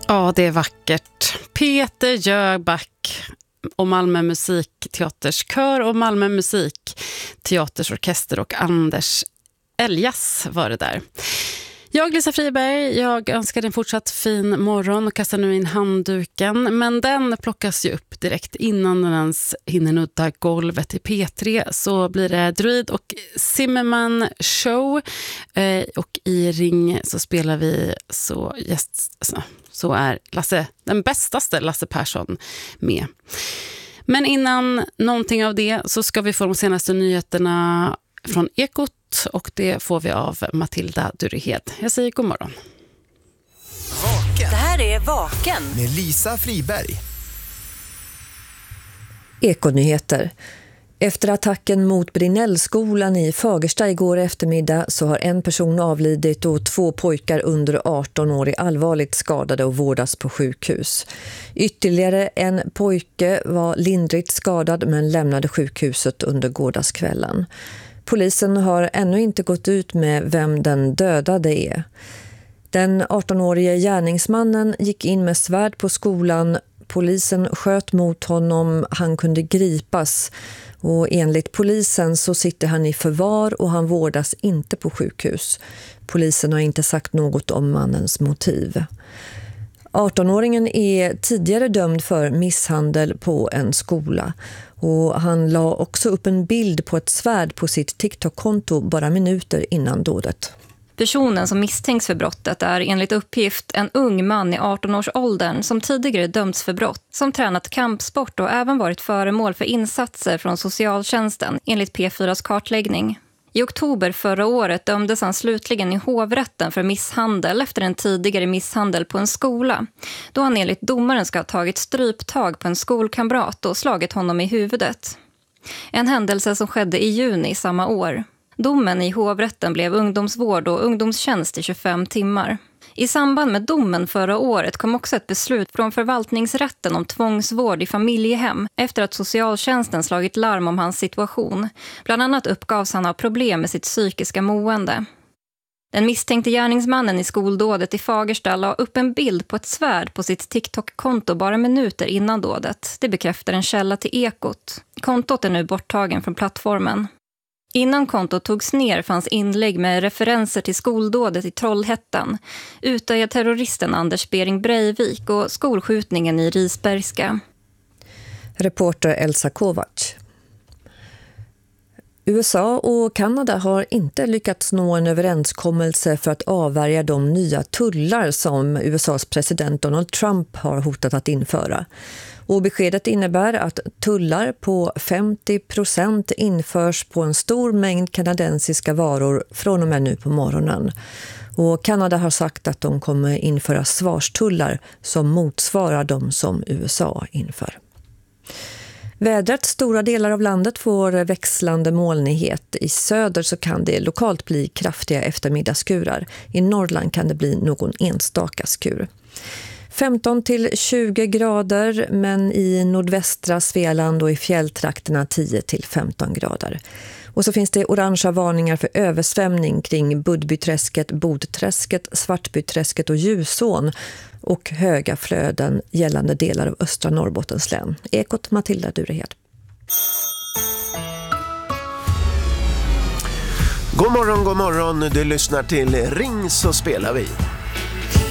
Ja, det är vackert. Peter Jöback och Malmö musikteaters kör och Malmö musikteaters orkester och Anders Eljas var det där. Jag, Lisa Friberg, jag önskar en fortsatt fin morgon och kastar nu in handduken. Men den plockas ju upp direkt innan den ens hinner nudda golvet i P3. Så blir det Druid och Zimmerman show. Och i Ring så spelar vi så är den bästaste Lasse Persson med. Men innan någonting av det så ska vi få de senaste nyheterna från Ekot. Och det får vi av Matilda Durehed. Jag säger god morgon. Vaken. Det här är Vaken med Lisa Friberg. Ekonyheter. Efter attacken mot Brinnellskolan i Fagersta igår eftermiddag så har en person avlidit och 2 pojkar under 18 år är allvarligt skadade och vårdas på sjukhus. Ytterligare en pojke var lindrigt skadad men lämnade sjukhuset under gårdagskvällen. Polisen har ännu inte gått ut med vem den dödade är. Den 18-årige gärningsmannen gick in med svärd på skolan. Polisen sköt mot honom. Han kunde gripas. Och enligt polisen så sitter han i förvar och han vårdas inte på sjukhus. Polisen har inte sagt något om mannens motiv. 18-åringen är tidigare dömd för misshandel på en skola. Och han la också upp en bild på ett svärd på sitt TikTok-konto bara minuter innan dådet. Personen som misstänks för brottet är enligt uppgift en ung man i 18-årsåldern som tidigare dömts för brott, som tränat kampsport och även varit föremål för insatser från socialtjänsten enligt P4s kartläggning. I oktober förra året dömdes han slutligen i hovrätten för misshandel efter en tidigare misshandel på en skola, då han enligt domaren ska ha tagit stryptag på en skolkamrat och slagit honom i huvudet. En händelse som skedde i juni samma år. Domen i hovrätten blev ungdomsvård och ungdomstjänst i 25 timmar. I samband med domen förra året kom också ett beslut från förvaltningsrätten om tvångsvård i familjehem efter att socialtjänsten slagit larm om hans situation. Bland annat uppgavs han ha problem med sitt psykiska mående. Den misstänkte gärningsmannen i skoldådet i Fagersta la upp en bild på ett svärd på sitt TikTok-konto bara minuter innan dådet. Det bekräftar en källa till Ekot. Kontot är nu borttagen från plattformen. Innan kontot togs ner fanns inlägg med referenser till skoldådet i Trollhättan, Utöja-terroristen Anders Bering Breivik och skolskjutningen i Risbergska. Reporter Elsa Kovac. USA och Kanada har inte lyckats nå en överenskommelse för att avvärja de nya tullar som USAs president Donald Trump har hotat att införa. Och beskedet innebär att tullar på 50% införs på en stor mängd kanadensiska varor från och med nu på morgonen. Och Kanada har sagt att de kommer införa svarstullar som motsvarar de som USA inför. Vädret, stora delar av landet får växlande molnighet. I söder så kan det lokalt bli kraftiga eftermiddagsskurar. I Norrland kan det bli någon enstaka skur. 15 till 20 grader, men i nordvästra Svealand och i fjälltrakterna 10 till 15 grader. Och så finns det orangea varningar för översvämning kring Budbyträsket, Bodträsket, Svartbyträsket och Ljusån och höga flöden gällande delar av östra Norrbottens län. Ekot, Matilda Durehed. God morgon, god morgon. Du lyssnar till Ring så spelar vi.